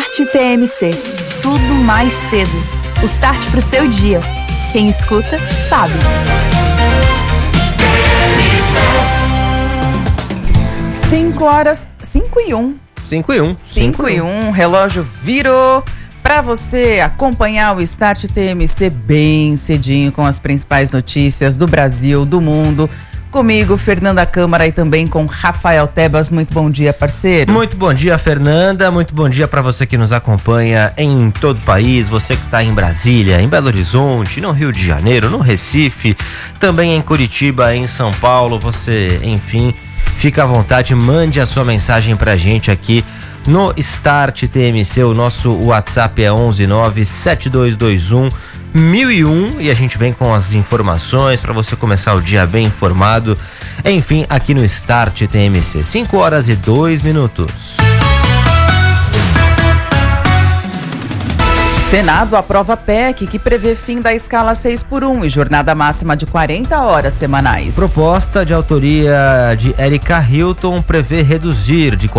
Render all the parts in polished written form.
Start TMC. Tudo mais cedo. O start pro seu dia. Quem escuta, sabe. 5h01. 5h01, relógio virou para você acompanhar o Start TMC bem cedinho com as principais notícias do Brasil, do mundo. Comigo, Fernanda Câmara, e também com Rafael Tebas. Muito bom dia, parceiro. Muito bom dia, Fernanda. Muito bom dia para você que nos acompanha em todo o país. Você que está em Brasília, em Belo Horizonte, no Rio de Janeiro, no Recife, também em Curitiba, em São Paulo. Você, enfim, fica à vontade, mande a sua mensagem pra gente aqui no Start TMC. O nosso WhatsApp é 1197221 1001 e a gente vem com as informações para você começar o dia bem informado. Enfim, aqui no Start TMC, 5h02. Senado aprova PEC que prevê fim da escala 6x1 e jornada máxima de 40 horas semanais. Proposta de autoria de Érica Hilton prevê reduzir de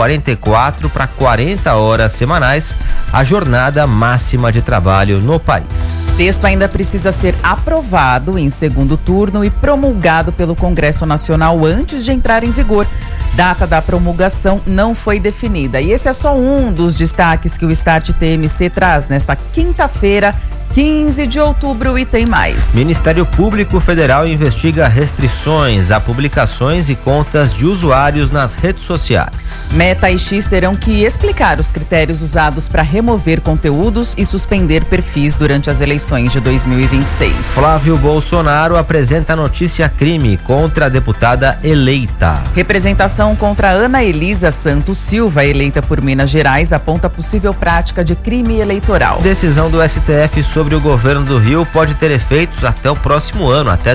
44 para 40 horas semanais a jornada máxima de trabalho no país. Texto ainda precisa ser aprovado em segundo turno e promulgado pelo Congresso Nacional antes de entrar em vigor. Data da promulgação não foi definida. E esse é só um dos destaques que o Start TMC traz nesta quinta-feira, 15 de outubro, e tem mais. Ministério Público Federal investiga restrições a publicações e contas de usuários nas redes sociais. Meta e X terão que explicar os critérios usados para remover conteúdos e suspender perfis durante as eleições de 2026. Flávio Bolsonaro apresenta notícia crime contra a deputada eleita. Representação contra Ana Elisa Santos Silva, eleita por Minas Gerais, aponta possível prática de crime eleitoral. Decisão do STF sobre o governo do Rio pode ter efeitos até o próximo ano, até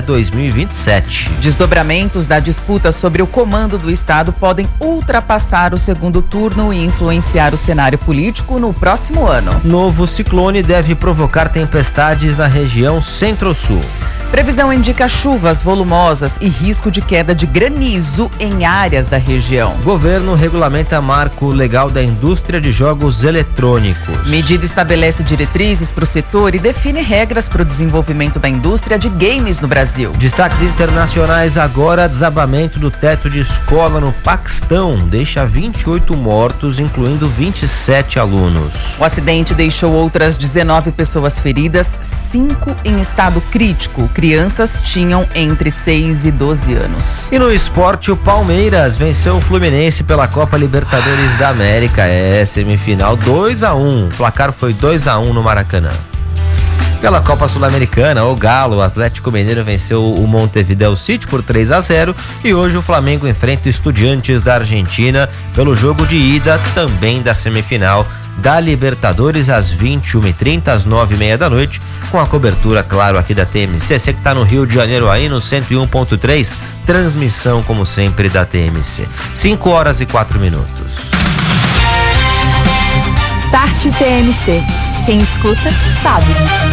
2027. Desdobramentos da disputa sobre o comando do Estado podem ultrapassar o segundo turno e influenciar o cenário político no próximo ano. Novo ciclone deve provocar tempestades na região Centro-Sul. Previsão indica chuvas volumosas e risco de queda de granizo em áreas da região. Governo regulamenta marco legal da indústria de jogos eletrônicos. Medida estabelece diretrizes para o setor e define regras para o desenvolvimento da indústria de games no Brasil. Destaques internacionais agora: desabamento do teto de escola no Paquistão deixa 28 mortos, incluindo 27 alunos. O acidente deixou outras 19 pessoas feridas, 5 em estado crítico. Crianças tinham entre 6 e 12 anos. E no esporte, o Palmeiras venceu o Fluminense pela Copa Libertadores da América. Semifinal 2-1. O placar foi 2-1 no Maracanã. Pela Copa Sul-Americana, o Galo, o Atlético Mineiro, venceu o Montevideo City por 3-0 e hoje o Flamengo enfrenta o Estudiantes da Argentina pelo jogo de ida também da semifinal da Libertadores às 21h30, às 9h30 da noite, com a cobertura, claro, aqui da TMC. Você que está no Rio de Janeiro aí, no 101.3, transmissão, como sempre, da TMC. 5h04. Start TMC. Quem escuta, sabe.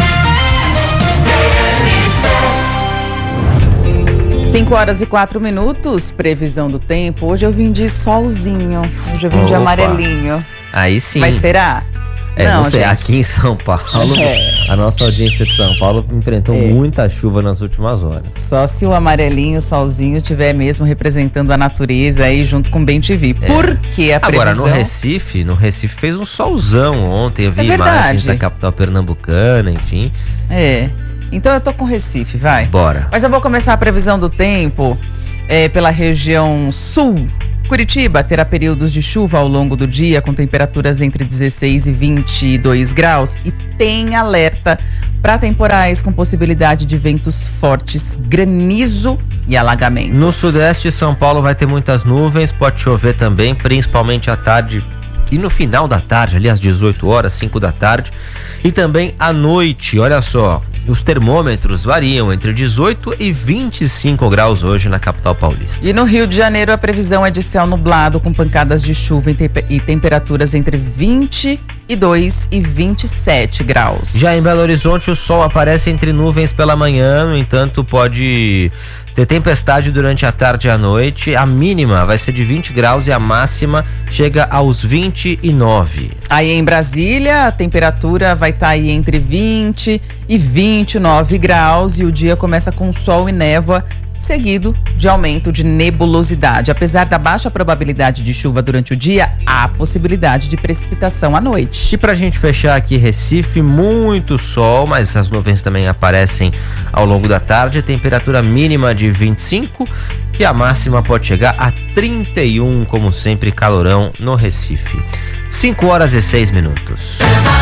5h04, previsão do tempo. Hoje eu vim de solzinho, hoje eu vim de amarelinho. Aí sim. Mas será? Não sei, gente. Aqui em São Paulo, a nossa audiência de São Paulo enfrentou muita chuva nas últimas horas. Só se o amarelinho, o solzinho, estiver mesmo representando a natureza aí junto com o Bem TV. Porque a previsão... Agora, no Recife fez um solzão ontem, eu vi imagens da capital pernambucana, enfim. Então eu tô com Recife, vai. Bora. Mas eu vou começar a previsão do tempo pela região sul. Curitiba terá períodos de chuva ao longo do dia, com temperaturas entre 16 e 22 graus, e tem alerta para temporais com possibilidade de ventos fortes, granizo e alagamentos. No sudeste, São Paulo vai ter muitas nuvens, pode chover também, principalmente à tarde e no final da tarde, ali às 18 horas, 5 da tarde, e também à noite. Olha só, os termômetros variam entre 18 e 25 graus hoje na capital paulista. E no Rio de Janeiro a previsão é de céu nublado com pancadas de chuva e temperaturas entre 22 e 27 graus. Já em Belo Horizonte o sol aparece entre nuvens pela manhã, no entanto pode ter tempestade durante a tarde e a noite. A mínima vai ser de 20 graus e a máxima chega aos 29. Aí em Brasília, a temperatura vai estar aí entre 20 e 29 graus e o dia começa com sol e névoa, seguido de aumento de nebulosidade. Apesar da baixa probabilidade de chuva durante o dia, há possibilidade de precipitação à noite. E pra gente fechar aqui, Recife, muito sol, mas as nuvens também aparecem ao longo da tarde. Temperatura mínima de 25 e a máxima pode chegar a 31, como sempre, calorão no Recife. 5h06.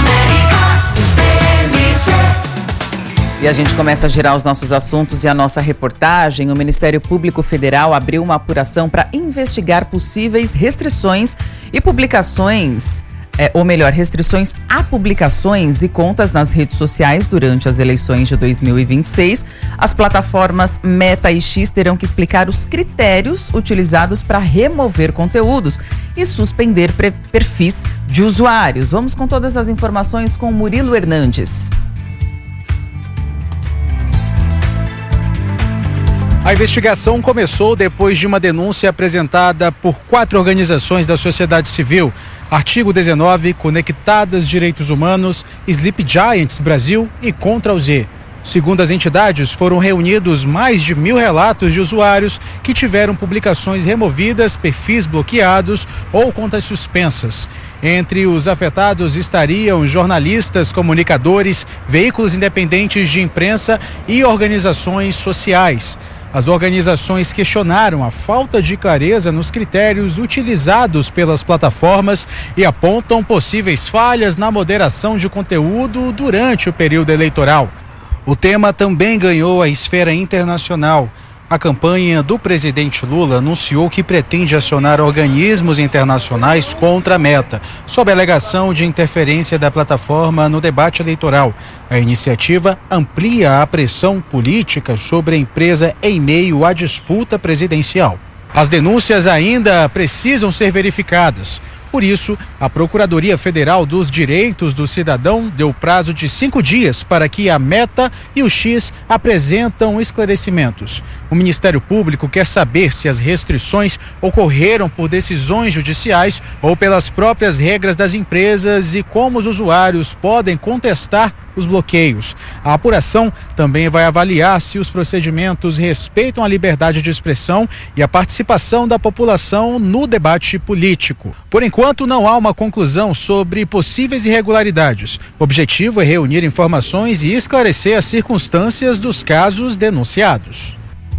E a gente começa a girar os nossos assuntos e a nossa reportagem. O Ministério Público Federal abriu uma apuração para investigar possíveis restrições e publicações, restrições a publicações e contas nas redes sociais durante as eleições de 2026. As plataformas Meta e X terão que explicar os critérios utilizados para remover conteúdos e suspender perfis de usuários. Vamos com todas as informações com Murilo Hernandes. A investigação começou depois de uma denúncia apresentada por 4 organizações da sociedade civil: Artigo 19, Conectadas Direitos Humanos, Sleep Giants Brasil e Contra o Z. Segundo as entidades, foram reunidos mais de 1.000 relatos de usuários que tiveram publicações removidas, perfis bloqueados ou contas suspensas. Entre os afetados estariam jornalistas, comunicadores, veículos independentes de imprensa e organizações sociais. As organizações questionaram a falta de clareza nos critérios utilizados pelas plataformas e apontam possíveis falhas na moderação de conteúdo durante o período eleitoral. O tema também ganhou a esfera internacional. A campanha do presidente Lula anunciou que pretende acionar organismos internacionais contra a Meta, sob a alegação de interferência da plataforma no debate eleitoral. A iniciativa amplia a pressão política sobre a empresa em meio à disputa presidencial. As denúncias ainda precisam ser verificadas. Por isso, a Procuradoria Federal dos Direitos do Cidadão deu prazo de 5 dias para que a Meta e o X apresentam esclarecimentos. O Ministério Público quer saber se as restrições ocorreram por decisões judiciais ou pelas próprias regras das empresas e como os usuários podem contestar os bloqueios. A apuração também vai avaliar se os procedimentos respeitam a liberdade de expressão e a participação da população no debate político. Por enquanto, não há uma conclusão sobre possíveis irregularidades. O objetivo é reunir informações e esclarecer as circunstâncias dos casos denunciados.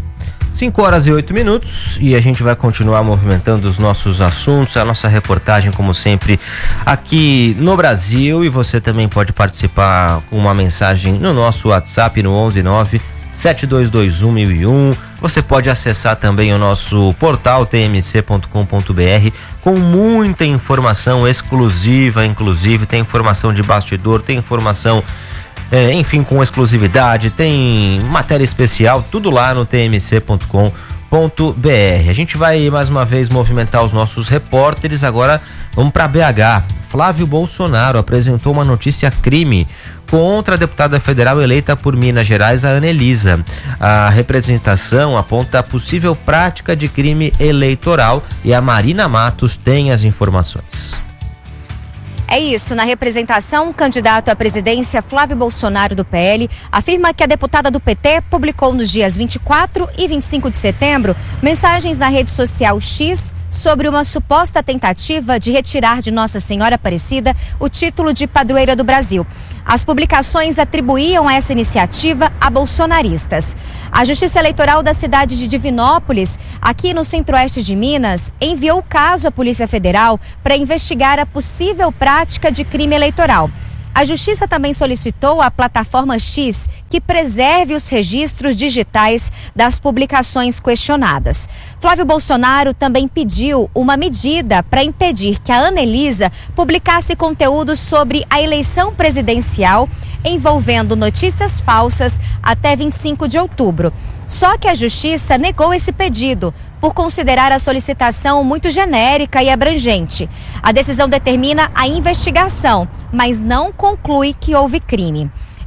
5h08 e a gente vai continuar movimentando os nossos assuntos, a nossa reportagem, como sempre, aqui no Brasil. E você também pode participar com uma mensagem no nosso WhatsApp no 119-7221-1001. Você pode acessar também o nosso portal tmc.com.br com muita informação exclusiva, inclusive tem informação de bastidor, tem informação enfim, com exclusividade, tem matéria especial, tudo lá no tmc.com.br. A gente vai mais uma vez movimentar os nossos repórteres. Agora vamos para BH. Flávio Bolsonaro apresentou uma notícia crime contra a deputada federal eleita por Minas Gerais, a Anelisa. A representação aponta a possível prática de crime eleitoral e a Marina Matos tem as informações. É isso, na representação, o candidato à presidência Flávio Bolsonaro do PL afirma que a deputada do PT publicou nos dias 24 e 25 de setembro mensagens na rede social X sobre uma suposta tentativa de retirar de Nossa Senhora Aparecida o título de padroeira do Brasil. As publicações atribuíam essa iniciativa a bolsonaristas. A Justiça Eleitoral da cidade de Divinópolis, aqui no centro-oeste de Minas, enviou o caso à Polícia Federal para investigar a possível prática de crime eleitoral. A Justiça também solicitou à plataforma X que preserve os registros digitais das publicações questionadas. Flávio Bolsonaro também pediu uma medida para impedir que a Anelisa publicasse conteúdos sobre a eleição presidencial envolvendo notícias falsas até 25 de outubro. Só que a Justiça negou esse pedido, por considerar a solicitação muito genérica e abrangente. A decisão determina a investigação, mas não conclui que houve crime.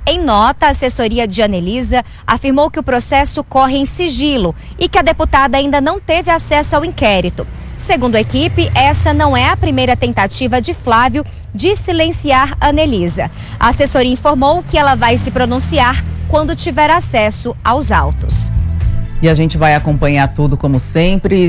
Em nota, a assessoria de Anelisa afirmou que o processo corre em sigilo e que a deputada ainda não teve acesso ao inquérito. Segundo a equipe, essa não é a primeira tentativa de Flávio de silenciar Anelisa. A assessoria informou que ela vai se pronunciar quando tiver acesso aos autos. E a gente vai acompanhar tudo como sempre,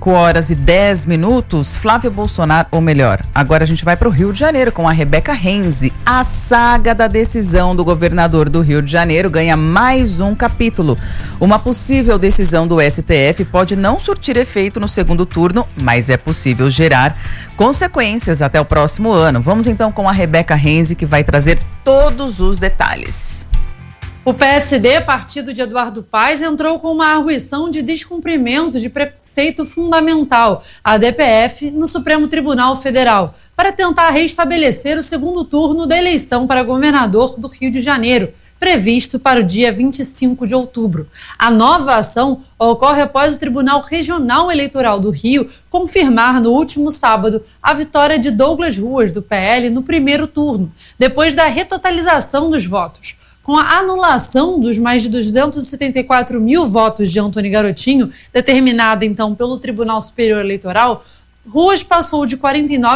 5h10. Flávio Bolsonaro, ou melhor, agora a gente vai para o Rio de Janeiro com a Rebeca Renzi. A saga da decisão do governador do Rio de Janeiro ganha mais um capítulo. Uma possível decisão do STF pode não surtir efeito no segundo turno, mas é possível gerar consequências até o próximo ano. Vamos então com a Rebeca Renzi, que vai trazer todos os detalhes. O PSD, partido de Eduardo Paes, entrou com uma arguição de descumprimento de preceito fundamental, a DPF, no Supremo Tribunal Federal, para tentar restabelecer o segundo turno da eleição para governador do Rio de Janeiro, previsto para o dia 25 de outubro. A nova ação ocorre após o Tribunal Regional Eleitoral do Rio confirmar no último sábado a vitória de Douglas Ruas, do PL, no primeiro turno, depois da retotalização dos votos. Com a anulação dos mais de 274 mil votos de Antônio Garotinho, determinada então pelo Tribunal Superior Eleitoral, Ruas passou de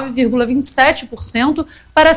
49,27% para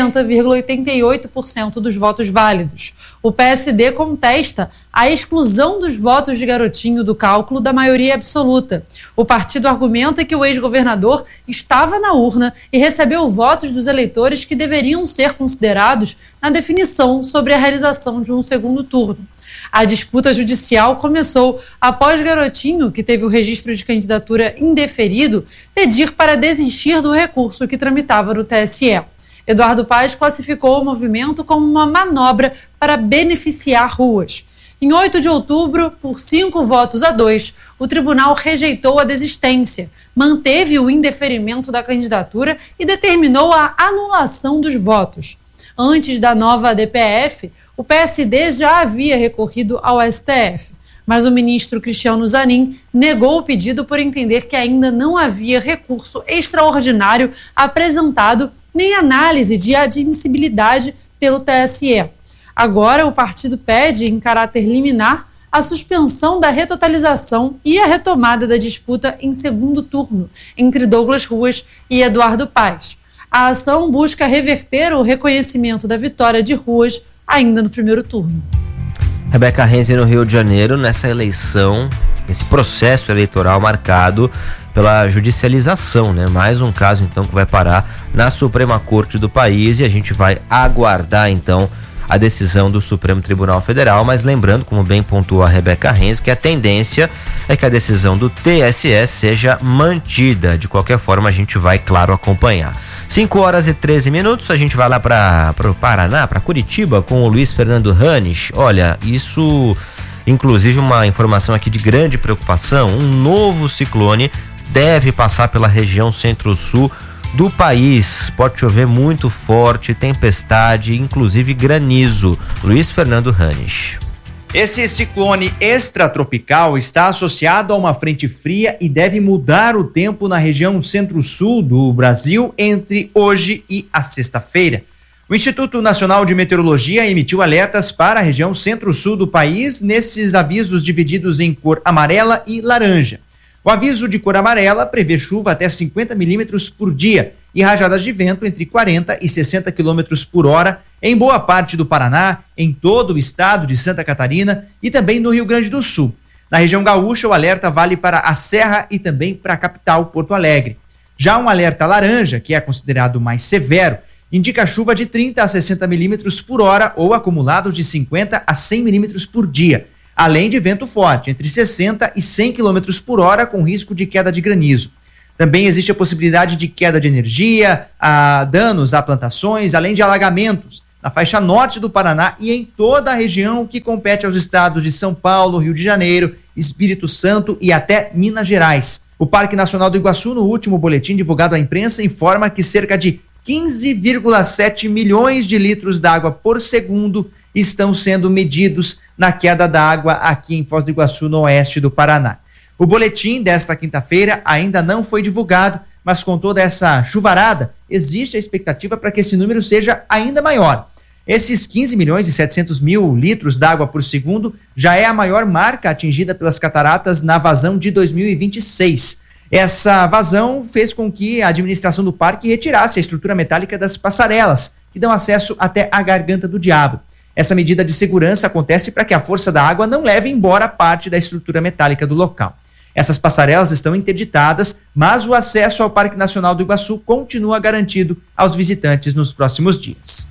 50,88% dos votos válidos. O PSD contesta a exclusão dos votos de Garotinho do cálculo da maioria absoluta. O partido argumenta que o ex-governador estava na urna e recebeu votos dos eleitores que deveriam ser considerados na definição sobre a realização de um segundo turno. A disputa judicial começou após Garotinho, que teve o registro de candidatura indeferido, pedir para desistir do recurso que tramitava no TSE. Eduardo Paes classificou o movimento como uma manobra para beneficiar Ruas. Em 8 de outubro, por 5-2, o tribunal rejeitou a desistência, manteve o indeferimento da candidatura e determinou a anulação dos votos. Antes da nova DPF, o PSD já havia recorrido ao STF, mas o ministro Cristiano Zanin negou o pedido por entender que ainda não havia recurso extraordinário apresentado nem análise de admissibilidade pelo TSE. Agora, o partido pede, em caráter liminar, a suspensão da retotalização e a retomada da disputa em segundo turno entre Douglas Ruas e Eduardo Paes. A ação busca reverter o reconhecimento da vitória de Ruas ainda no primeiro turno. Rebeca Renzi no Rio de Janeiro, nessa eleição, esse processo eleitoral marcado pela judicialização, né? Mais um caso, então, que vai parar na Suprema Corte do país e a gente vai aguardar, então, a decisão do Supremo Tribunal Federal, mas lembrando, como bem pontuou a Rebeca Renzi, que a tendência é que a decisão do TSE seja mantida. De qualquer forma, a gente vai, claro, acompanhar. 5h13, a gente vai lá para o Paraná, para Curitiba, com o Luiz Fernando Hannes. Olha, isso, inclusive, uma informação aqui de grande preocupação. Um novo ciclone deve passar pela região centro-sul do país. Pode chover muito forte, tempestade, inclusive granizo. Luiz Fernando Hannes. Esse ciclone extratropical está associado a uma frente fria e deve mudar o tempo na região centro-sul do Brasil entre hoje e a sexta-feira. O Instituto Nacional de Meteorologia emitiu alertas para a região centro-sul do país, nesses avisos divididos em cor amarela e laranja. O aviso de cor amarela prevê chuva até 50 milímetros por dia e rajadas de vento entre 40 e 60 quilômetros por hora em boa parte do Paraná, em todo o estado de Santa Catarina e também no Rio Grande do Sul. Na região gaúcha, o alerta vale para a Serra e também para a capital, Porto Alegre. Já um alerta laranja, que é considerado mais severo, indica chuva de 30 a 60 milímetros por hora ou acumulados de 50 a 100 milímetros por dia, além de vento forte, entre 60 e 100 quilômetros por hora, com risco de queda de granizo. Também existe a possibilidade de queda de energia, danos a plantações, além de alagamentos na faixa norte do Paraná e em toda a região que compete aos estados de São Paulo, Rio de Janeiro, Espírito Santo e até Minas Gerais. O Parque Nacional do Iguaçu, no último boletim divulgado à imprensa, informa que cerca de 15,7 milhões de litros d'água por segundo estão sendo medidos na queda d'água aqui em Foz do Iguaçu, no oeste do Paraná. O boletim desta quinta-feira ainda não foi divulgado, mas com toda essa chuvarada, existe a expectativa para que esse número seja ainda maior. Esses 15 milhões e 700 mil litros d'água por segundo já é a maior marca atingida pelas cataratas na vazão de 2026. Essa vazão fez com que a administração do parque retirasse a estrutura metálica das passarelas, que dão acesso até a Garganta do Diabo. Essa medida de segurança acontece para que a força da água não leve embora parte da estrutura metálica do local. Essas passarelas estão interditadas, mas o acesso ao Parque Nacional do Iguaçu continua garantido aos visitantes nos próximos dias.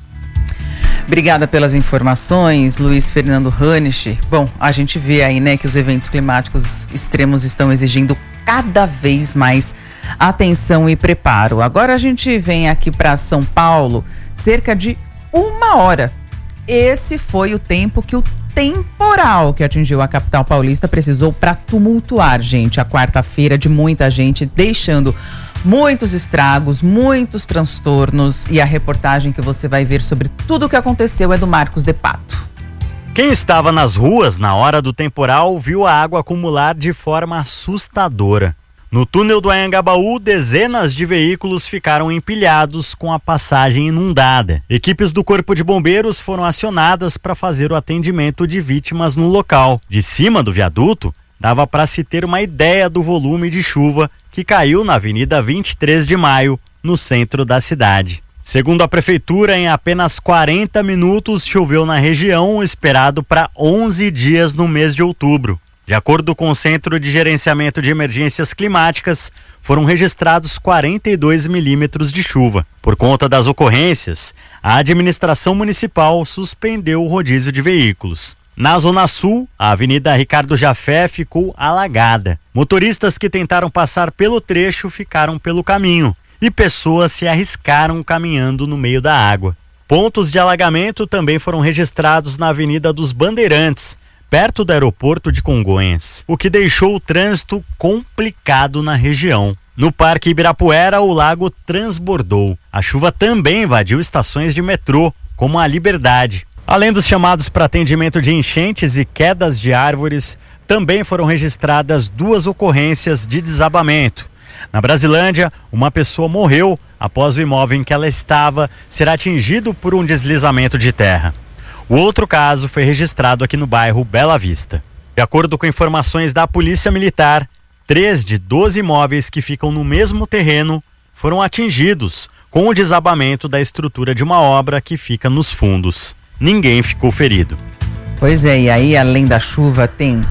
Obrigada pelas informações, Luiz Fernando Hanisch. Bom, a gente vê aí, né, que os eventos climáticos extremos estão exigindo cada vez mais atenção e preparo. Agora a gente vem aqui para São Paulo, cerca de 1 hora. Esse foi o tempo que o temporal que atingiu a capital paulista precisou para tumultuar, gente, a quarta-feira de muita gente, deixando muitos estragos, muitos transtornos, e a reportagem que você vai ver sobre tudo o que aconteceu é do Marcos de Pato. Quem estava nas ruas na hora do temporal viu a água acumular de forma assustadora. No túnel do Anhangabaú, dezenas de veículos ficaram empilhados com a passagem inundada. Equipes do Corpo de Bombeiros foram acionadas para fazer o atendimento de vítimas no local. De cima do viaduto, dava para se ter uma ideia do volume de chuva que caiu na Avenida 23 de Maio, no centro da cidade. Segundo a prefeitura, em apenas 40 minutos choveu na região, esperado para 11 dias no mês de outubro. De acordo com o Centro de Gerenciamento de Emergências Climáticas, foram registrados 42 milímetros de chuva. Por conta das ocorrências, a administração municipal suspendeu o rodízio de veículos. Na Zona Sul, a Avenida Ricardo Jafé ficou alagada. Motoristas que tentaram passar pelo trecho ficaram pelo caminho e pessoas se arriscaram caminhando no meio da água. Pontos de alagamento também foram registrados na Avenida dos Bandeirantes, perto do aeroporto de Congonhas, o que deixou o trânsito complicado na região. No Parque Ibirapuera, o lago transbordou. A chuva também invadiu estações de metrô, como a Liberdade. Além dos chamados para atendimento de enchentes e quedas de árvores, também foram registradas 2 ocorrências de desabamento. Na Brasilândia, uma pessoa morreu após o imóvel em que ela estava ser atingido por um deslizamento de terra. O outro caso foi registrado aqui no bairro Bela Vista. De acordo com informações da Polícia Militar, 3 de 12 imóveis que ficam no mesmo terreno foram atingidos com o desabamento da estrutura de uma obra que fica nos fundos. Ninguém ficou ferido. Pois é, e aí além da chuva tem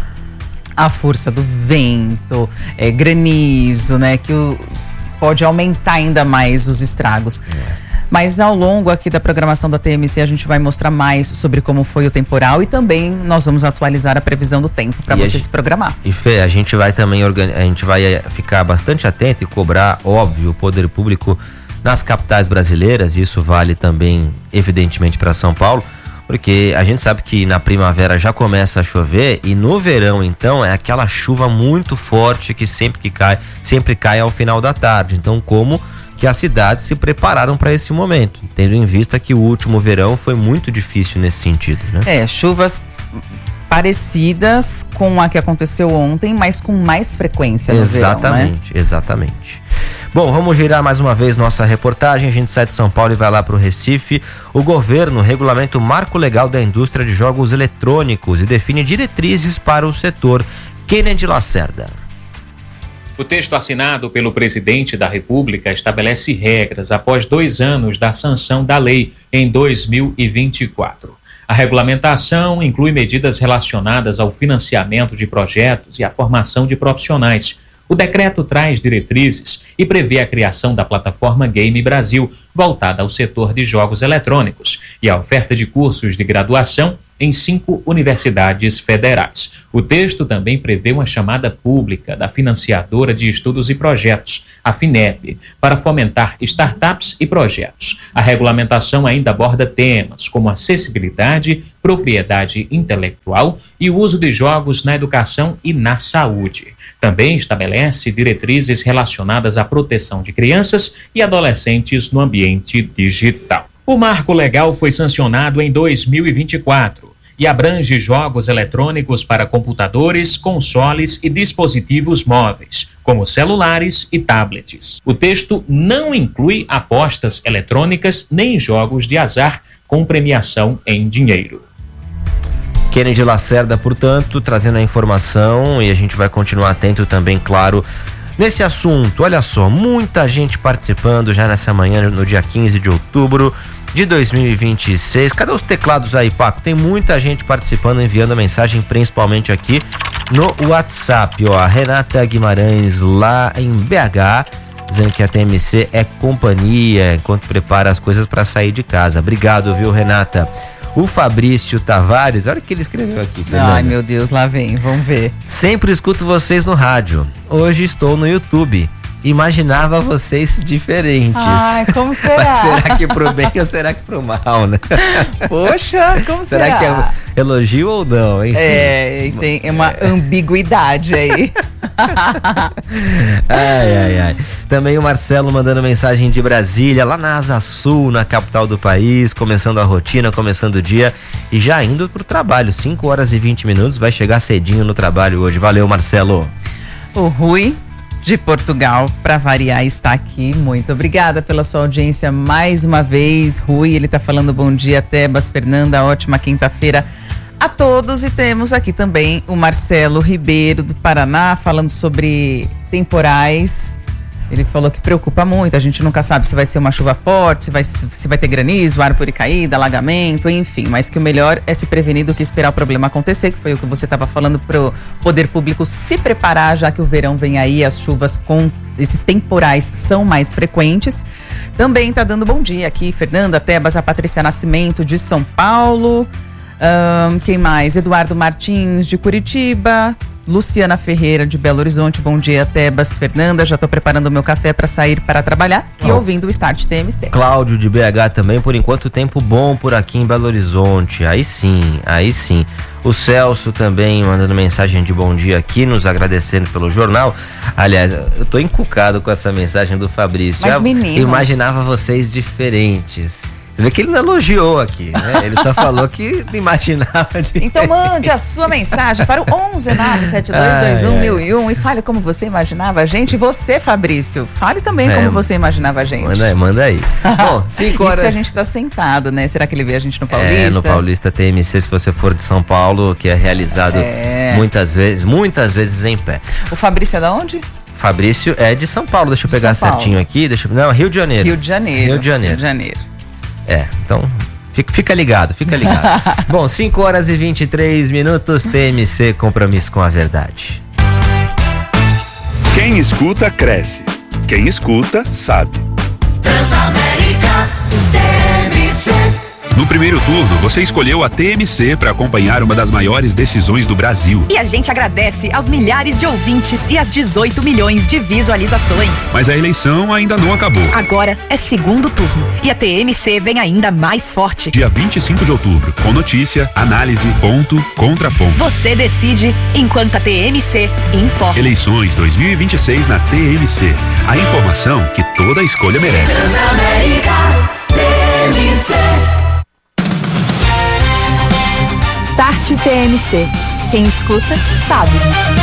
a força do vento, granizo, né, que pode aumentar ainda mais os estragos. Mas ao longo aqui da programação da TMC a gente vai mostrar mais sobre como foi o temporal e também nós vamos atualizar a previsão do tempo para você se programar. E Fê, a gente vai também ficar bastante atento e cobrar, óbvio, o poder público nas capitais brasileiras, e isso vale também evidentemente para São Paulo, porque a gente sabe que na primavera já começa a chover e no verão então é aquela chuva muito forte que sempre cai ao final da tarde. Então como que as cidades se prepararam para esse momento, tendo em vista que o último verão foi muito difícil nesse sentido, né? Chuvas parecidas com a que aconteceu ontem, mas com mais frequência no verão, né? Exatamente. Bom, vamos girar mais uma vez nossa reportagem. A gente sai de São Paulo e vai lá para o Recife. O governo regulamenta o marco legal da indústria de jogos eletrônicos e define diretrizes para o setor. Kennedy Lacerda. O texto assinado pelo presidente da República estabelece regras após 2 anos da sanção da lei em 2024. A regulamentação inclui medidas relacionadas ao financiamento de projetos e à formação de profissionais. O decreto traz diretrizes e prevê a criação da plataforma Game Brasil, voltada ao setor de jogos eletrônicos, e a oferta de cursos de graduação em 5 universidades federais. O texto também prevê uma chamada pública da financiadora de estudos e projetos, a FINEP, para fomentar startups e projetos. A regulamentação ainda aborda temas como acessibilidade, propriedade intelectual e o uso de jogos na educação e na saúde. Também estabelece diretrizes relacionadas à proteção de crianças e adolescentes no ambiente digital. O marco legal foi sancionado em 2024. e abrange jogos eletrônicos para computadores, consoles e dispositivos móveis, como celulares e tablets. O texto não inclui apostas eletrônicas nem jogos de azar com premiação em dinheiro. Kennedy Lacerda, portanto, trazendo a informação, e a gente vai continuar atento também, claro, nesse assunto. Olha só, muita gente participando já nessa manhã, no dia 15 de outubro de 2026. Cadê os teclados aí, Paco? Tem muita gente participando, enviando a mensagem, principalmente aqui no WhatsApp. Ó, a Renata Guimarães, lá em BH, dizendo que a TMC é companhia enquanto prepara as coisas para sair de casa. Obrigado, viu, Renata? O Fabrício Tavares, olha o que ele escreveu aqui. Ai, meu Deus, lá vem, vamos ver. Sempre escuto vocês no rádio. Hoje estou no YouTube. Imaginava vocês diferentes. Ai, como será? Mas será que pro bem ou será que pro mal, né? Poxa, como será? Será que é elogio ou não, hein? Tem uma ambiguidade aí. Ai. Também o Marcelo mandando mensagem de Brasília, lá na Asa Sul, na capital do país, começando a rotina, começando o dia e já indo pro trabalho. 5 horas e 20 minutos, vai chegar cedinho no trabalho hoje. Valeu, Marcelo. O Rui de Portugal, para variar, está aqui. Muito obrigada pela sua audiência mais uma vez, Rui. Ele está falando bom dia, Tebas, Fernanda, ótima quinta-feira a todos. E temos aqui também o Marcelo Ribeiro do Paraná, falando sobre temporais. Ele falou que preocupa muito, a gente nunca sabe se vai ser uma chuva forte, se vai ter granizo, árvore caída, alagamento, enfim, mas que o melhor é se prevenir do que esperar o problema acontecer, que foi o que você estava falando, para o poder público se preparar, já que o verão vem aí, as chuvas com esses temporais são mais frequentes. Também está dando bom dia aqui, Fernanda, Tebas, a Patrícia Nascimento de São Paulo, quem mais? Eduardo Martins de Curitiba, Luciana Ferreira de Belo Horizonte, bom dia, Tebas, Fernanda, já estou preparando o meu café para sair para trabalhar e ouvindo o Start TMC. Cláudio de BH também, por enquanto tempo bom por aqui em Belo Horizonte, aí sim. O Celso também mandando mensagem de bom dia aqui, nos agradecendo pelo jornal. Aliás, eu tô encucado com essa mensagem do Fabrício. Mas menino, imaginava vocês diferentes. Você vê que ele não elogiou aqui, né? Ele só falou que imaginava de... Então mande a sua mensagem para o 11972211001 e fale como você imaginava a gente. E você, Fabrício, fale também como você imaginava a gente. Manda aí. Bom, 5 horas... Isso que a gente tá sentado, né? Será que ele vê a gente no Paulista? No Paulista TMC, se você for de São Paulo, que é realizado muitas vezes em pé. O Fabrício é da onde? Fabrício é de São Paulo, deixa eu pegar certinho aqui. Não, Rio de Janeiro. Rio de Janeiro. Então fica ligado. Bom, 5 horas e 23 minutos, TMC, compromisso com a verdade. Quem escuta, cresce. Quem escuta, sabe. Transamérica, TMC. No primeiro turno, você escolheu a TMC para acompanhar uma das maiores decisões do Brasil. E a gente agradece aos milhares de ouvintes e às 18 milhões de visualizações. Mas a eleição ainda não acabou. Agora é segundo turno e a TMC vem ainda mais forte. Dia 25 de outubro, com notícia, análise, ponto, contraponto. Você decide enquanto a TMC informa. Eleições 2026 na TMC. A informação que toda escolha merece. Transamérica, TMC. Start TMC. Quem escuta, sabe.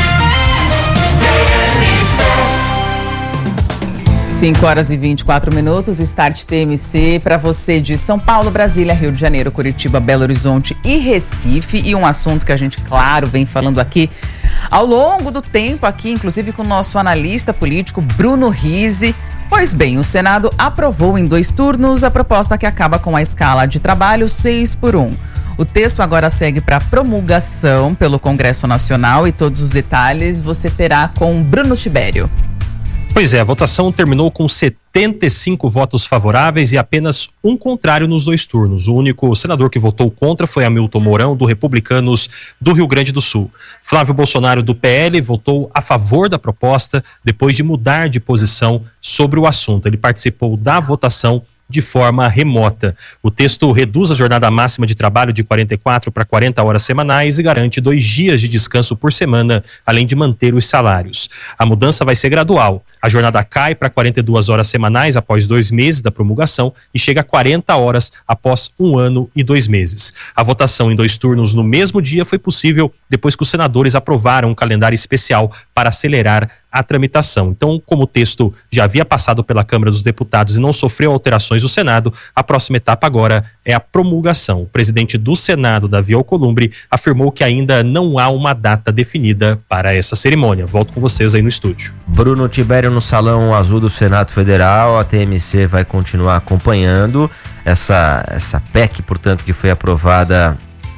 5 horas e 24 minutos, Start TMC para você de São Paulo, Brasília, Rio de Janeiro, Curitiba, Belo Horizonte e Recife. E um assunto que a gente, claro, vem falando aqui ao longo do tempo, aqui, inclusive com o nosso analista político Bruno Rizzi. Pois bem, o Senado aprovou em 2 turnos a proposta que acaba com a escala de trabalho 6x1. O texto agora segue para promulgação pelo Congresso Nacional e todos os detalhes você terá com Bruno Tibério. Pois é, a votação terminou com 75 votos favoráveis e apenas um contrário nos 2 turnos. O único senador que votou contra foi Hamilton Mourão, do Republicanos do Rio Grande do Sul. Flávio Bolsonaro, do PL, votou a favor da proposta depois de mudar de posição sobre o assunto. Ele participou da votação de forma remota. O texto reduz a jornada máxima de trabalho de 44 para 40 horas semanais e garante 2 dias de descanso por semana, além de manter os salários. A mudança vai ser gradual. A jornada cai para 42 horas semanais após 2 meses da promulgação e chega a 40 horas após 1 ano e 2 meses. A votação em 2 turnos no mesmo dia foi possível depois que os senadores aprovaram um calendário especial para acelerar a tramitação. Então, como o texto já havia passado pela Câmara dos Deputados e não sofreu alterações do Senado, a próxima etapa agora é a promulgação. O presidente do Senado, Davi Alcolumbre, afirmou que ainda não há uma data definida para essa cerimônia. Volto com vocês aí no estúdio. Bruno Tibério no Salão Azul do Senado Federal. A TMC vai continuar acompanhando essa PEC, portanto, que foi aprovada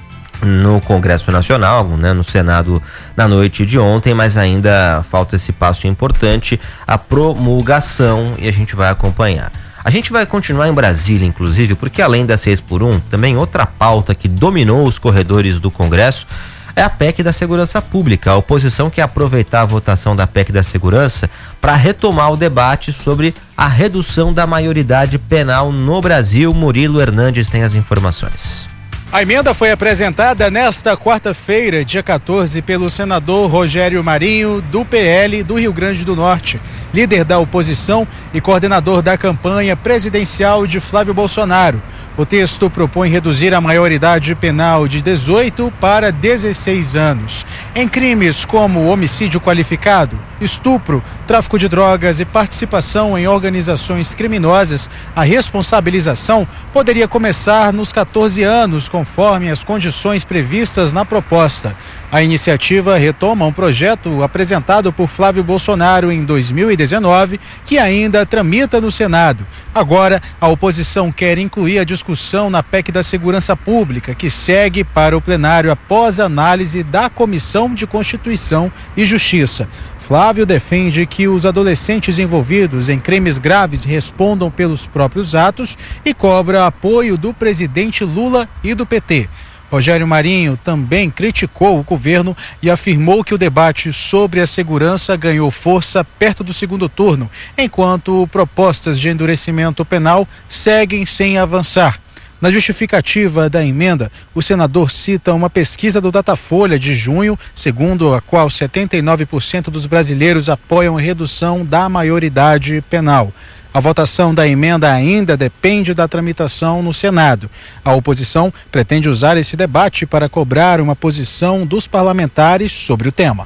no Congresso Nacional, né, no Senado na noite de ontem, mas ainda falta esse passo importante, a promulgação, e a gente vai acompanhar. A gente vai continuar em Brasília, inclusive, porque além da 6x1, também outra pauta que dominou os corredores do Congresso é a PEC da Segurança Pública. A oposição quer aproveitar a votação da PEC da Segurança para retomar o debate sobre a redução da maioridade penal no Brasil. Murilo Hernandes tem as informações. A emenda foi apresentada nesta quarta-feira, dia 14, pelo senador Rogério Marinho, do PL do Rio Grande do Norte, líder da oposição e coordenador da campanha presidencial de Flávio Bolsonaro. O texto propõe reduzir a maioridade penal de 18 para 16 anos. Em crimes como homicídio qualificado, estupro, tráfico de drogas e participação em organizações criminosas, a responsabilização poderia começar nos 14 anos, conforme as condições previstas na proposta. A iniciativa retoma um projeto apresentado por Flávio Bolsonaro em 2019, que ainda tramita no Senado. Agora, a oposição quer incluir a discussão na PEC da Segurança Pública, que segue para o plenário após a análise da Comissão de Constituição e Justiça. Flávio defende que os adolescentes envolvidos em crimes graves respondam pelos próprios atos e cobra apoio do presidente Lula e do PT. Rogério Marinho também criticou o governo e afirmou que o debate sobre a segurança ganhou força perto do segundo turno, enquanto propostas de endurecimento penal seguem sem avançar. Na justificativa da emenda, o senador cita uma pesquisa do Datafolha de junho, segundo a qual 79% dos brasileiros apoiam a redução da maioridade penal. A votação da emenda ainda depende da tramitação no Senado. A oposição pretende usar esse debate para cobrar uma posição dos parlamentares sobre o tema.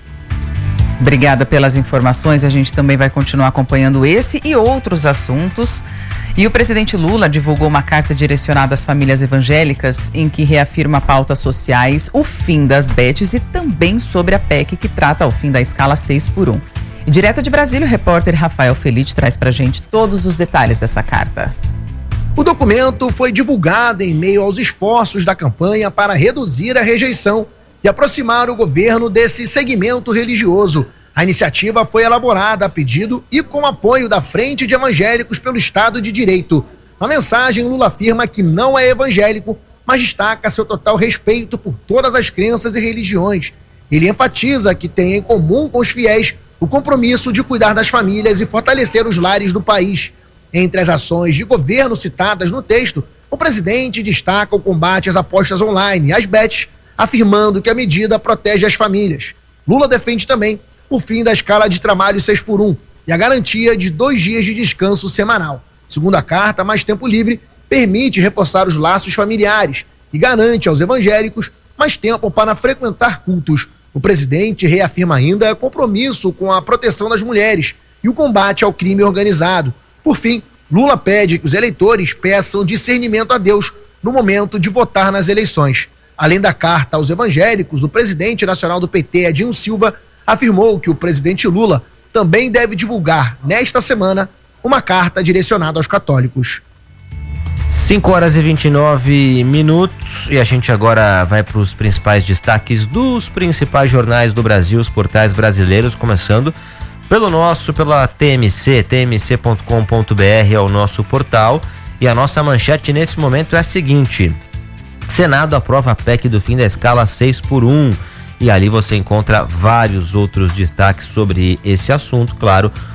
Obrigada pelas informações. A gente também vai continuar acompanhando esse e outros assuntos. E o presidente Lula divulgou uma carta direcionada às famílias evangélicas em que reafirma pautas sociais, o fim das betes e também sobre a PEC que trata o fim da escala 6x1. E direto de Brasília, o repórter Rafael Felite traz pra gente todos os detalhes dessa carta. O documento foi divulgado em meio aos esforços da campanha para reduzir a rejeição e aproximar o governo desse segmento religioso. A iniciativa foi elaborada a pedido e com apoio da Frente de Evangélicos pelo Estado de Direito. Na mensagem, Lula afirma que não é evangélico, mas destaca seu total respeito por todas as crenças e religiões. Ele enfatiza que tem em comum com os fiéis o compromisso de cuidar das famílias e fortalecer os lares do país. Entre as ações de governo citadas no texto, o presidente destaca o combate às apostas online, as bets, afirmando que a medida protege as famílias. Lula defende também o fim da escala de trabalho 6x1 e a garantia de 2 dias de descanso semanal. Segundo a carta, mais tempo livre permite reforçar os laços familiares e garante aos evangélicos mais tempo para frequentar cultos. O presidente reafirma ainda compromisso com a proteção das mulheres e o combate ao crime organizado. Por fim, Lula pede que os eleitores peçam discernimento a Deus no momento de votar nas eleições. Além da carta aos evangélicos, o presidente nacional do PT, Edinho Silva, afirmou que o presidente Lula também deve divulgar, nesta semana, uma carta direcionada aos católicos. 5h29 e a gente agora vai para os principais destaques dos principais jornais do Brasil, os portais brasileiros, começando pela TMC, tmc.com.br é o nosso portal, e a nossa manchete nesse momento é a seguinte: Senado aprova a PEC do fim da escala 6x1, e ali você encontra vários outros destaques sobre esse assunto, claro,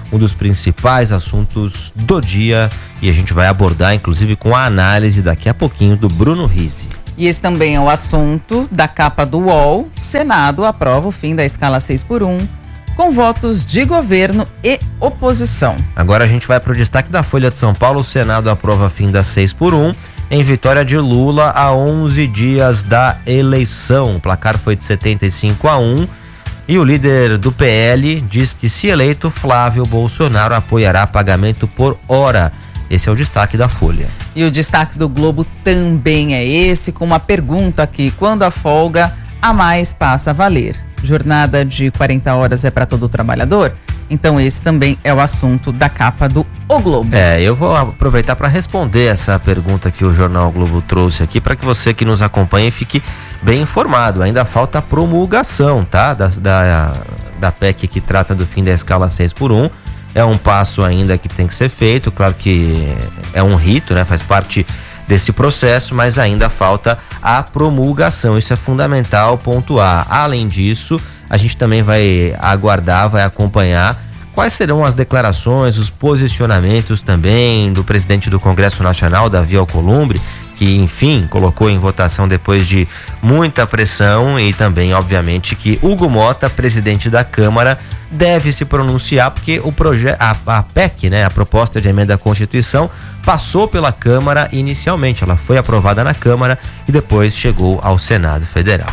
um dos principais assuntos do dia, e a gente vai abordar inclusive com a análise daqui a pouquinho do Bruno Rizzi. E esse também é o assunto da capa do UOL. Senado aprova o fim da escala 6x1, com votos de governo e oposição. Agora a gente vai para o destaque da Folha de São Paulo. O Senado aprova o fim da 6x1 em vitória de Lula a 11 dias da eleição. O placar foi de 75-1 e o líder do PL diz que, se eleito, Flávio Bolsonaro apoiará pagamento por hora. Esse é o destaque da Folha. E o destaque do Globo também é esse, com uma pergunta aqui: quando a folga a mais passa a valer? Jornada de 40 horas é para todo trabalhador? Então esse também é o assunto da capa do O Globo. Eu vou aproveitar para responder essa pergunta que o Jornal Globo trouxe aqui, para que você que nos acompanha fique bem informado. Ainda falta a promulgação, tá? Da PEC que trata do fim da escala 6x1. É um passo ainda que tem que ser feito, claro que é um rito, né? Faz parte desse processo, mas ainda falta a promulgação. Isso é fundamental pontuar. Além disso, a gente também vai aguardar, vai acompanhar quais serão as declarações, os posicionamentos também do presidente do Congresso Nacional, Davi Alcolumbre, que, enfim, colocou em votação depois de muita pressão, e também, obviamente, que Hugo Mota, presidente da Câmara, deve se pronunciar, porque o a PEC, né, a proposta de emenda à Constituição, passou pela Câmara inicialmente. Ela foi aprovada na Câmara e depois chegou ao Senado Federal.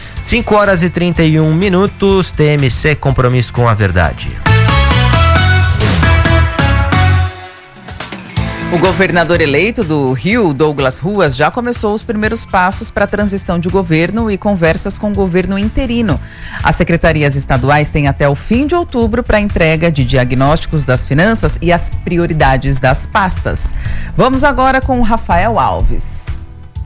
5h31, TMC, compromisso com a verdade. O governador eleito do Rio, Douglas Ruas, já começou os primeiros passos para a transição de governo e conversas com o governo interino. As secretarias estaduais têm até o fim de outubro para a entrega de diagnósticos das finanças e as prioridades das pastas. Vamos agora com o Rafael Alves.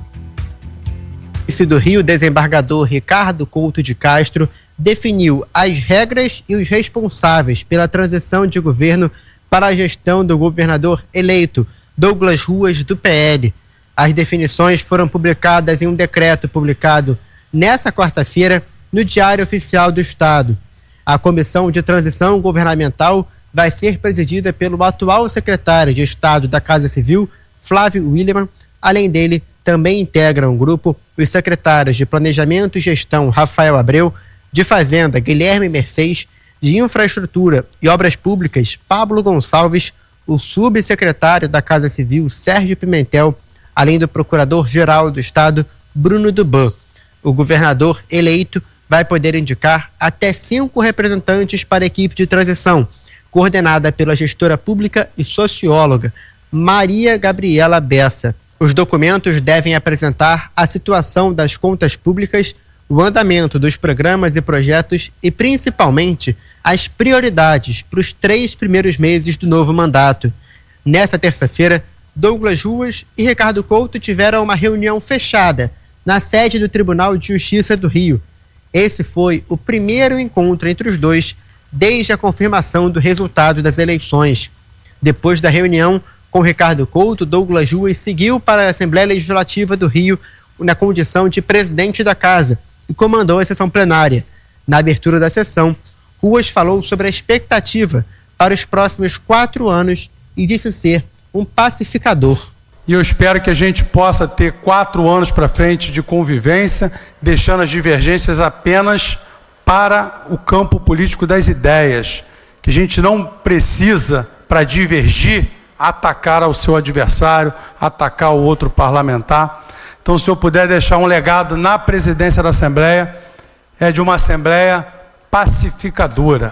O do Rio, desembargador Ricardo Couto de Castro, definiu as regras e os responsáveis pela transição de governo para a gestão do governador eleito, Douglas Ruas, do PL. As definições foram publicadas em um decreto publicado nesta quarta-feira no Diário Oficial do Estado. A comissão de transição governamental vai ser presidida pelo atual secretário de Estado da Casa Civil, Flávio Williman. Além dele, também integram o grupo os secretários de Planejamento e Gestão, Rafael Abreu, de Fazenda, Guilherme Mercedes, de Infraestrutura e Obras Públicas, Pablo Gonçalves, o subsecretário da Casa Civil, Sérgio Pimentel, além do Procurador-Geral do Estado, Bruno Duban. O governador eleito vai poder indicar até 5 representantes para a equipe de transição, coordenada pela gestora pública e socióloga Maria Gabriela Bessa. Os documentos devem apresentar a situação das contas públicas, o andamento dos programas e projetos e, principalmente, as prioridades para os 3 primeiros meses do novo mandato. Nessa terça-feira, Douglas Ruas e Ricardo Couto tiveram uma reunião fechada na sede do Tribunal de Justiça do Rio. Esse foi o primeiro encontro entre os dois desde a confirmação do resultado das eleições. Depois da reunião com Ricardo Couto, Douglas Ruas seguiu para a Assembleia Legislativa do Rio na condição de presidente da casa e comandou a sessão plenária. Na abertura da sessão, Ruas falou sobre a expectativa para os próximos 4 anos e disse ser um pacificador. E eu espero que a gente possa ter 4 anos para frente de convivência, deixando as divergências apenas para o campo político das ideias, que a gente não precisa, para divergir, atacar ao seu adversário, atacar o outro parlamentar. Então, se eu puder deixar um legado na presidência da Assembleia, é de uma Assembleia pacificadora,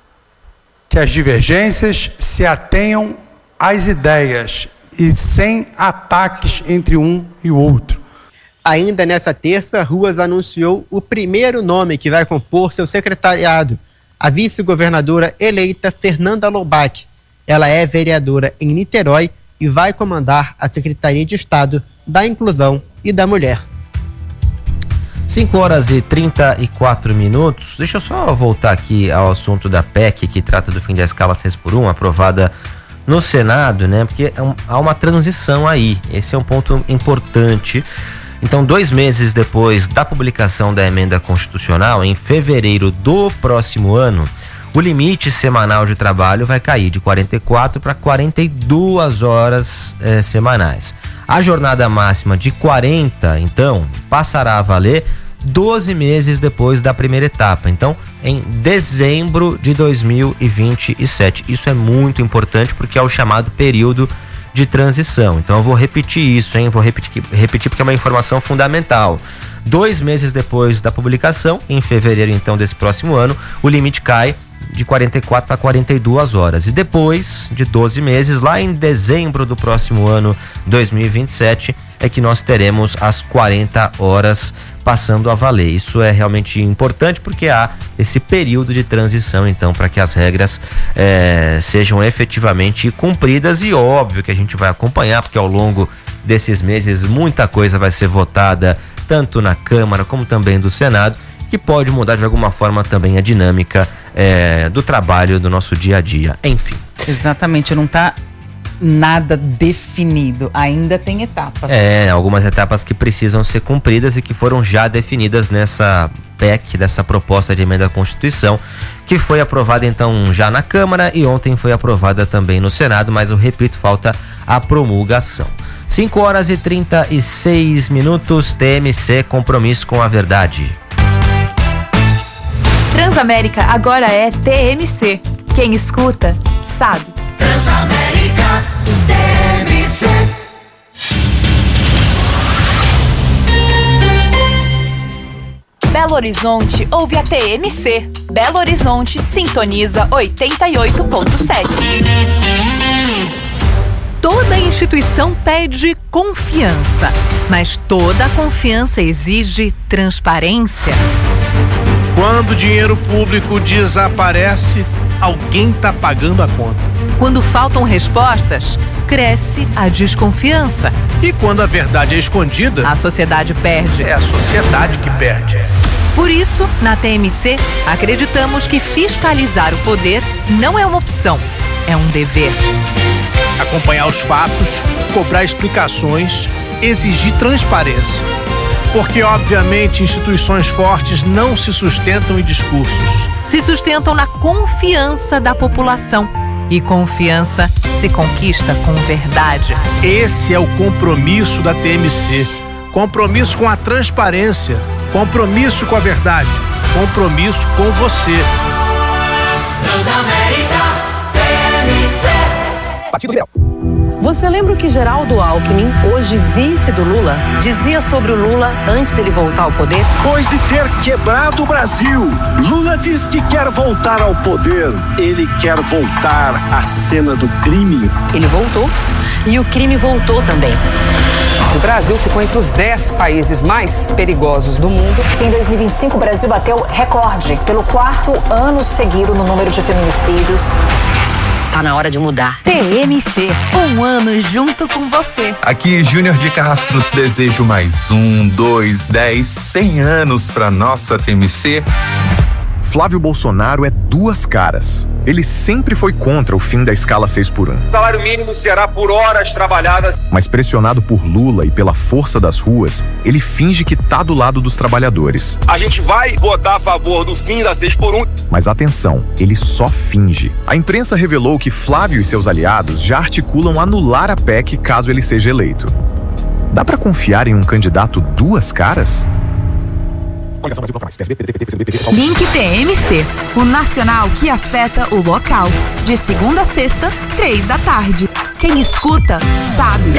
que as divergências se atenham às ideias e sem ataques entre um e o outro. Ainda nessa terça, Ruas anunciou o primeiro nome que vai compor seu secretariado, a vice-governadora eleita Fernanda Loubach. Ela é vereadora em Niterói e vai comandar a Secretaria de Estado da Inclusão e da Mulher. 5h34. Deixa eu só voltar aqui ao assunto da PEC, que trata do fim da escala 6x1, aprovada no Senado, né? Porque há uma transição aí. Esse é um ponto importante. Então, 2 meses depois da publicação da emenda constitucional, em fevereiro do próximo ano, o limite semanal de trabalho vai cair de 44 para 42 horas semanais. A jornada máxima de 40, então, passará a valer 12 meses depois da primeira etapa. Então, em dezembro de 2027. Isso é muito importante porque é o chamado período de transição. Então eu vou repetir isso, hein? Vou repetir porque é uma informação fundamental. 2 meses depois da publicação, em fevereiro então desse próximo ano, o limite cai de 44 para 42 horas. E depois de 12 meses, lá em dezembro do próximo ano, 2027, é que nós teremos as 40 horas passando a valer. Isso é realmente importante porque há esse período de transição, então, para que as regras sejam efetivamente cumpridas, e óbvio que a gente vai acompanhar, porque ao longo desses meses muita coisa vai ser votada, tanto na Câmara como também do Senado, que pode mudar de alguma forma também a dinâmica do trabalho do nosso dia a dia. Enfim. Exatamente, não está nada definido, ainda tem etapas. Algumas etapas que precisam ser cumpridas e que foram já definidas nessa PEC, dessa proposta de emenda à Constituição, que foi aprovada então já na Câmara e ontem foi aprovada também no Senado, mas eu repito, falta a promulgação. 5h36, TMC, compromisso com a verdade. Transamérica agora é TMC. Quem escuta, sabe. Transamérica, TMC. Belo Horizonte ouve a TMC. Belo Horizonte sintoniza 88.7. Toda instituição pede confiança, mas toda confiança exige transparência. Quando o dinheiro público desaparece, alguém está pagando a conta. Quando faltam respostas, cresce a desconfiança. E quando a verdade é escondida, a sociedade perde. É a sociedade que perde. Por isso, na TMC, acreditamos que fiscalizar o poder não é uma opção, é um dever. Acompanhar os fatos, cobrar explicações, exigir transparência. Porque, obviamente, instituições fortes não se sustentam em discursos. Se sustentam na confiança da população. E confiança se conquista com verdade. Esse é o compromisso da TMC. Compromisso com a transparência. Compromisso com a verdade. Compromisso com você. Transamérica, TMC. Partido Liberal. Você lembra o que Geraldo Alckmin, hoje vice do Lula, dizia sobre o Lula antes dele voltar ao poder? Depois de ter quebrado o Brasil, Lula diz que quer voltar ao poder. Ele quer voltar à cena do crime. Ele voltou e o crime voltou também. O Brasil ficou entre os 10 países mais perigosos do mundo. Em 2025, o Brasil bateu recorde pelo 4º ano seguido no número de feminicídios. Tá na hora de mudar. TMC, um ano junto com você. Aqui, Júnior de Castro, desejo mais 1, 2, 10, 100 anos pra nossa TMC. Flávio Bolsonaro é duas caras. Ele sempre foi contra o fim da escala 6x1. O salário mínimo será por horas trabalhadas. Mas pressionado por Lula e pela força das ruas, ele finge que tá do lado dos trabalhadores. A gente vai votar a favor do fim da 6x1. Mas atenção, ele só finge. A imprensa revelou que Flávio e seus aliados já articulam anular a PEC caso ele seja eleito. Dá pra confiar em um candidato duas caras? Link TMC, o nacional que afeta o local. De segunda a sexta, 3 da tarde. Quem escuta, sabe.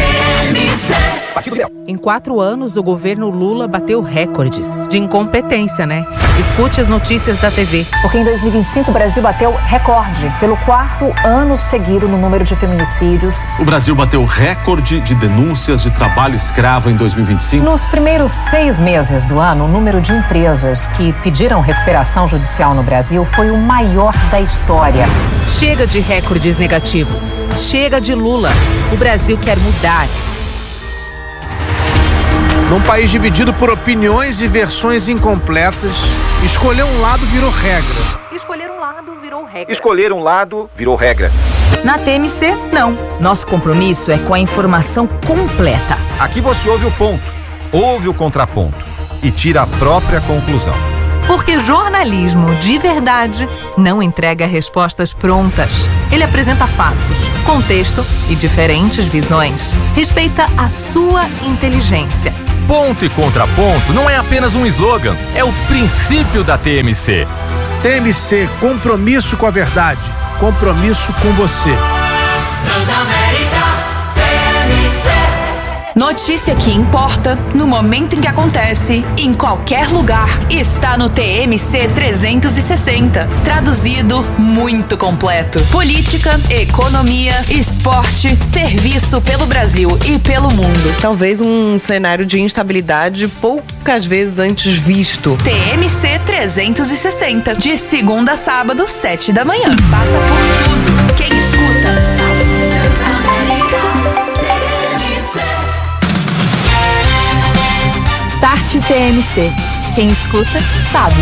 Em 4 anos, o governo Lula bateu recordes de incompetência, né? Escute as notícias da TV. Porque em 2025 o Brasil bateu recorde pelo 4º ano seguido no número de feminicídios. O Brasil bateu recorde de denúncias de trabalho escravo em 2025. Nos primeiros 6 meses do ano, o número de empresas que pediram recuperação judicial no Brasil foi o maior da história. Chega de recordes negativos. Chega de Lula. O Brasil quer mudar. Num país dividido por opiniões e versões incompletas, escolher um lado virou regra. Escolher um lado virou regra. Escolher um lado virou regra. Na TMC, não. Nosso compromisso é com a informação completa. Aqui você ouve o ponto, ouve o contraponto e tira a própria conclusão. Porque jornalismo de verdade não entrega respostas prontas. Ele apresenta fatos, contexto e diferentes visões. Respeita a sua inteligência. Ponto e contraponto não é apenas um slogan, é o princípio da TMC. TMC, compromisso com a verdade, compromisso com você. Notícia que importa, no momento em que acontece, em qualquer lugar, está no TMC 360. Traduzido, muito completo. Política, economia, esporte, serviço pelo Brasil e pelo mundo. Talvez um cenário de instabilidade poucas vezes antes visto. TMC 360, de segunda a sábado, 7 da manhã. Passa por tudo. Quem escuta, sabe. Start TMC. Quem escuta, sabe.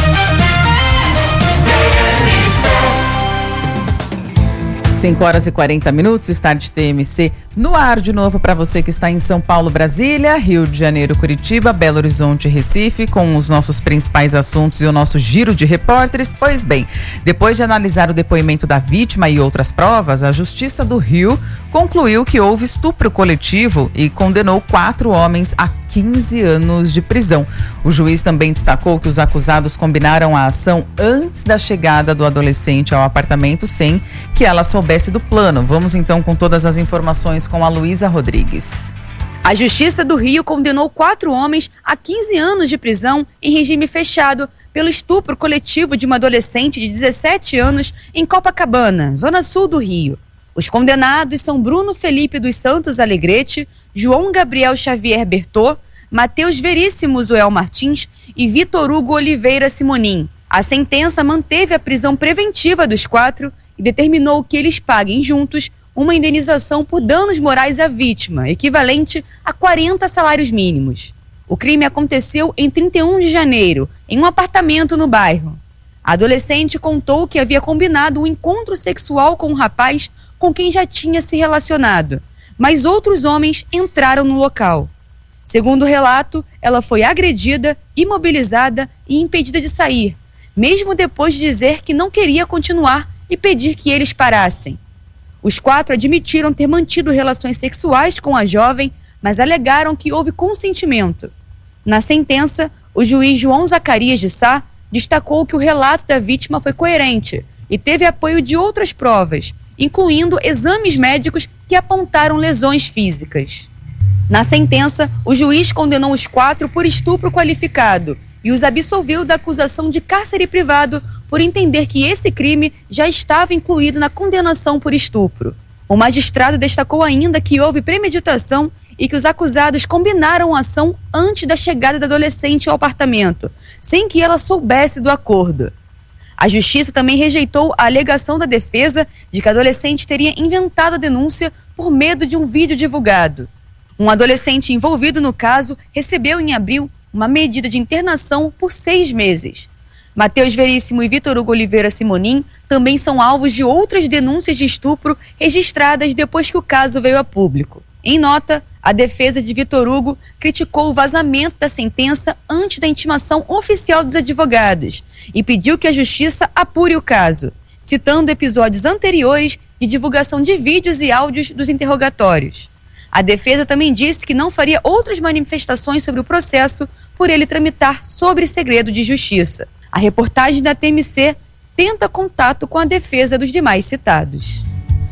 5h40, Start TMC no ar de novo para você que está em São Paulo, Brasília, Rio de Janeiro, Curitiba, Belo Horizonte e Recife, com os nossos principais assuntos e o nosso giro de repórteres. Pois bem, depois de analisar o depoimento da vítima e outras provas, a Justiça do Rio concluiu que houve estupro coletivo e condenou 4 homens a 15 anos de prisão. O juiz também destacou que os acusados combinaram a ação antes da chegada do adolescente ao apartamento sem que ela soubesse do plano. Vamos então com todas as informações com a Luísa Rodrigues. A Justiça do Rio condenou 4 homens a 15 anos de prisão em regime fechado pelo estupro coletivo de uma adolescente de 17 anos em Copacabana, zona sul do Rio. Os condenados são Bruno Felipe dos Santos Alegrete, João Gabriel Xavier Bertô, Matheus Veríssimo Zoel Martins e Vitor Hugo Oliveira Simonim. A sentença manteve a prisão preventiva dos 4 e determinou que eles paguem juntos uma indenização por danos morais à vítima, equivalente a 40 salários mínimos. O crime aconteceu em 31 de janeiro, em um apartamento no bairro. A adolescente contou que havia combinado um encontro sexual com um rapaz com quem já tinha se relacionado, mas outros homens entraram no local. Segundo o relato, ela foi agredida, imobilizada e impedida de sair, mesmo depois de dizer que não queria continuar e pedir que eles parassem. Os 4 admitiram ter mantido relações sexuais com a jovem, mas alegaram que houve consentimento. Na sentença, o juiz João Zacarias de Sá destacou que o relato da vítima foi coerente e teve apoio de outras provas, incluindo exames médicos que apontaram lesões físicas. Na sentença, o juiz condenou os 4 por estupro qualificado e os absolveu da acusação de cárcere privado por entender que esse crime já estava incluído na condenação por estupro. O magistrado destacou ainda que houve premeditação e que os acusados combinaram a ação antes da chegada da adolescente ao apartamento, sem que ela soubesse do acordo. A Justiça também rejeitou a alegação da defesa de que a adolescente teria inventado a denúncia por medo de um vídeo divulgado. Um adolescente envolvido no caso recebeu em abril uma medida de internação por 6 meses. Matheus Veríssimo e Vitor Hugo Oliveira Simonim também são alvos de outras denúncias de estupro registradas depois que o caso veio a público. Em nota, a defesa de Vitor Hugo criticou o vazamento da sentença antes da intimação oficial dos advogados e pediu que a Justiça apure o caso, citando episódios anteriores de divulgação de vídeos e áudios dos interrogatórios. A defesa também disse que não faria outras manifestações sobre o processo por ele tramitar sob segredo de justiça. A reportagem da TMC tenta contato com a defesa dos demais citados.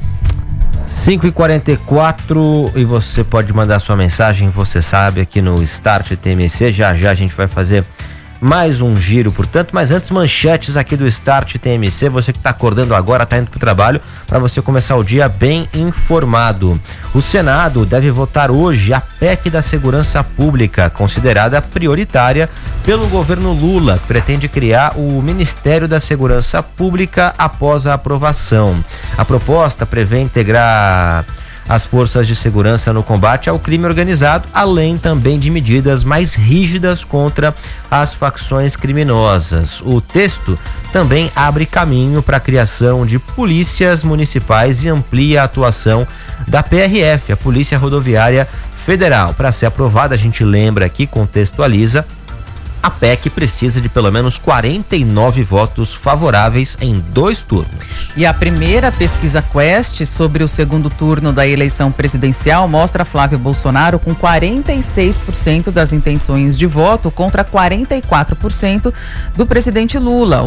5h44 e você pode mandar sua mensagem, você sabe, aqui no Start TMC. Já a gente vai fazer mais um giro, portanto, mas antes, manchetes aqui do Start TMC. Você que está acordando agora, está indo para o trabalho, para você começar o dia bem informado. O Senado deve votar hoje a PEC da Segurança Pública, considerada prioritária pelo governo Lula, que pretende criar o Ministério da Segurança Pública após a aprovação. A proposta prevê integrar as forças de segurança no combate ao crime organizado, além também de medidas mais rígidas contra as facções criminosas. O texto também abre caminho para a criação de polícias municipais e amplia a atuação da PRF, a Polícia Rodoviária Federal. Para ser aprovada, a gente lembra aqui, contextualiza, A PEC precisa de pelo menos 49 votos favoráveis em 2 turnos. E a primeira pesquisa Quest sobre o segundo turno da eleição presidencial mostra Flávio Bolsonaro com 46% das intenções de voto contra 44% do presidente Lula.